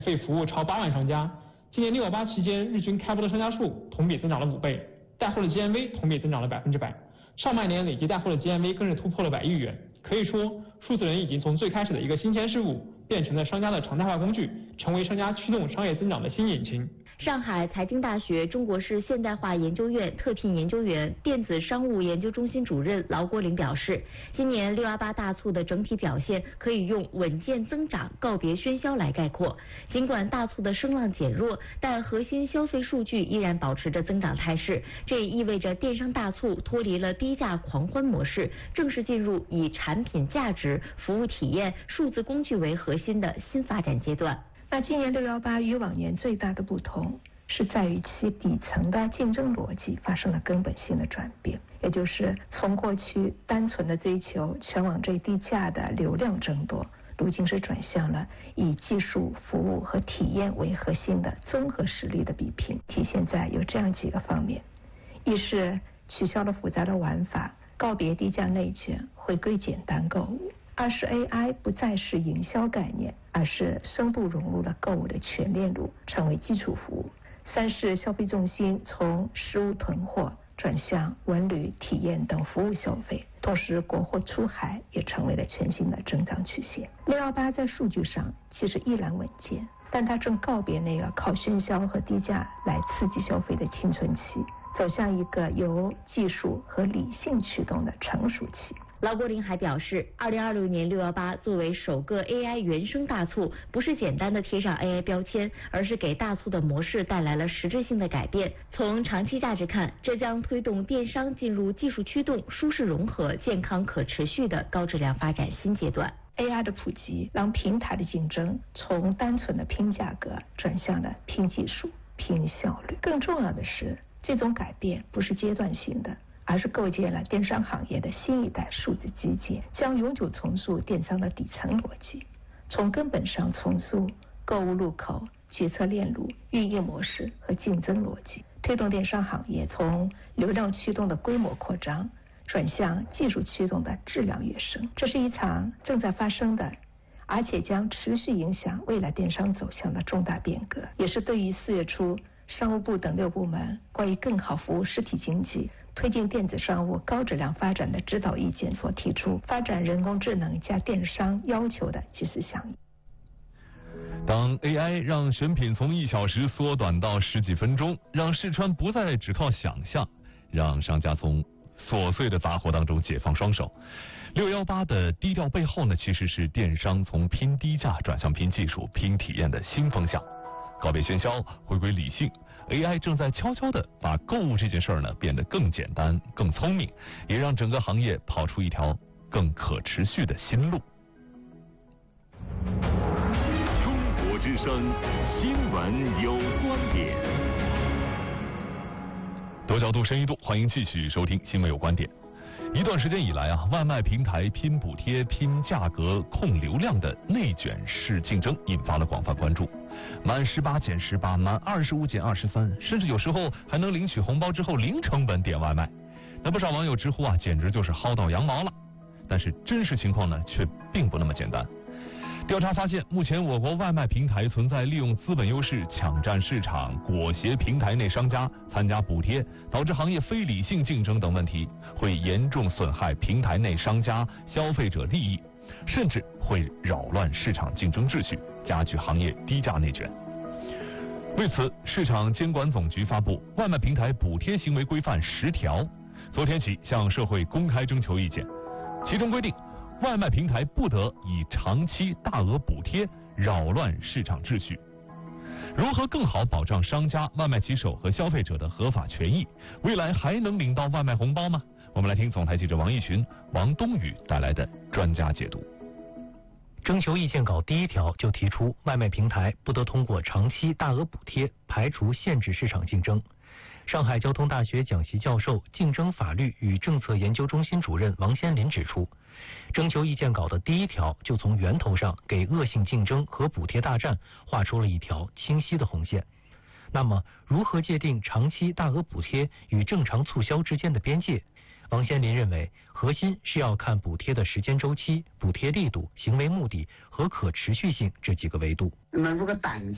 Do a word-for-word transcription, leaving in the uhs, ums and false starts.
费服务超八万商家。今年六幺八期间，日均开播的商家数同比增长了五倍，带货的 G M V 同比增长了百分之百。上半年累计带货的 G M V 更是突破了百亿元。可以说，数字人已经从最开始的一个新鲜事物，变成了商家的常态化工具，成为商家驱动商业增长的新引擎。 上海财经大学中国式现代化研究院特聘研究员、电子商务研究中心主任劳国林表示，今年六幺八大促的整体表现可以用稳健增长、告别喧嚣来概括。尽管大促的声浪减弱，但核心消费数据依然保持着增长态势。这也意味着电商大促脱离了低价狂欢模式，正式进入以产品价值、服务体验、数字工具为核心的新发展阶段。 那今年六幺八与往年最大的不同是在于其底层的竞争逻辑发生了根本性的转变，也就是从过去单纯的追求全网最低价的流量争夺，如今是转向了以技术、服务和体验为核心的综合实力的比拼。体现在有这样几个方面：一是取消了复杂的玩法，告别低价内卷，回归简单购物；二是 A I 不再是营销概念，而是深度融入了购物的全链路，成为基础服务；三是消费重心从实物囤货转向文旅、体验等服务消费，同时国货出海也成为了全新的增长曲线。六幺八在数据上其实依然稳健，但它正告别那个靠喧嚣和低价来刺激消费的青春期，走向一个由技术和理性驱动的成熟期。 劳国林还表示，二零二六年六幺八作为首个 A I 原生大促，不是简单的贴上 A I 标签，而是给大促的模式带来了实质性的改变。从长期价值看，这将推动电商进入技术驱动、舒适融合、健康可持续的高质量发展新阶段。 A I 的普及让平台的竞争从单纯的拼价格转向了拼技术、拼效率。更重要的是，这种改变不是阶段性的，而是构建了电商行业的新一代数字基建，将永久重塑电商的底层逻辑，从根本上重塑购物入口、决策链路、运营模式和竞争逻辑，推动电商行业从流量驱动的规模扩张转向技术驱动的质量跃升。这是一场正在发生的，而且将持续影响未来电商走向的重大变革，也是对于四月初商务部等六部门关于更好服务实体经济、推进电子商务高质量发展的指导意见所提出发展人工智能加电商要求的及时响应。 当 A I 让选品从一小时缩短到十几分钟，让试穿不再只靠想象，让商家从琐碎的杂活当中解放双手。六幺八的低调背后呢，其实是电商从拼低价转向拼技术、拼体验的新风向。告别喧嚣，回归理性， A I 正在悄悄地把购物这件事儿呢变得更简单、更聪明，也让整个行业跑出一条更可持续的新路。 中国之声，新闻有观点。 多角度、深一度，欢迎继续收听《新闻有观点》。一段时间以来啊，外卖平台拼补贴、拼价格、控流量的内卷式竞争引发了广泛关注。满十八减十八，满二十五减二十三，甚至有时候还能领取红包之后零成本点外卖。那不少网友直呼啊，简直就是薅到羊毛了。但是真实情况呢，却并不那么简单。调查发现，目前我国外卖平台存在利用资本优势抢占市场、裹挟平台内商家参加补贴，导致行业非理性竞争等问题，会严重损害平台内商家、消费者利益，甚至会扰乱市场竞争秩序，加剧行业低价内卷。为此，市场监管总局发布《外卖平台补贴行为规范十条》，昨天起向社会公开征求意见，其中规定，外卖平台不得以长期大额补贴扰乱市场秩序。如何更好保障商家、外卖骑手和消费者的合法权益？未来还能领到外卖红包吗？我们来听总台记者王毅群、王冬雨带来的专家解读。 征求意见稿第一条就提出，外卖平台不得通过长期大额补贴排除限制市场竞争。上海交通大学讲席教授、竞争法律与政策研究中心主任王先林指出，征求意见稿的第一条就从源头上给恶性竞争和补贴大战画出了一条清晰的红线。那么，如何界定长期大额补贴与正常促销之间的边界？王先林认为，核心是要看补贴的时间周期、补贴力度、行为目的和可持续性这几个维度。 那么，如果短